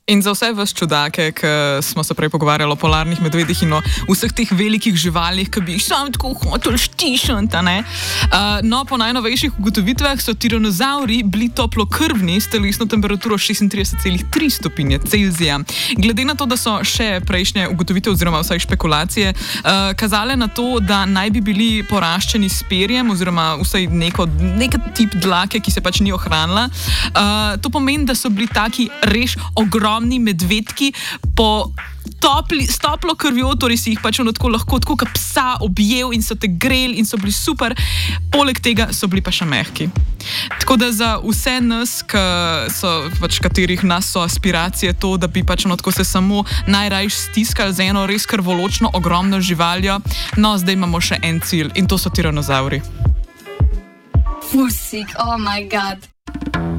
In za vse vas čudake, ki smo se prej pogovarjali o polarnih medvedih in o vseh teh velikih živalih, ki bi jih sam tako hotel štišati, no, po najnovejših ugotovitvah so tiranozavri bili toplokrvni s telesno temperaturo 36,3 stopinje Celzija. Glede na to, da so še prejšnje ugotovitve oziroma vsaj špekulacije kazale na to, da naj bi bili poraščeni s perjem oziroma vsaj neka tip dlake, ki se pač ni ohranila, to pomeni, da so bili taki res ogromni medvedki s toplo krvjo, torej si jih pač lahko tako kot psa objel in so te greli in so bili super, poleg tega so bili pa še mehki. Tako da za vse nas, katerih nas so aspiracije to, da bi pač tako se samo najrajš stiskali z eno res krvoločno ogromno živaljo, no zdaj imamo še en cilj in to so tiranozavri. Fusik, oh my god.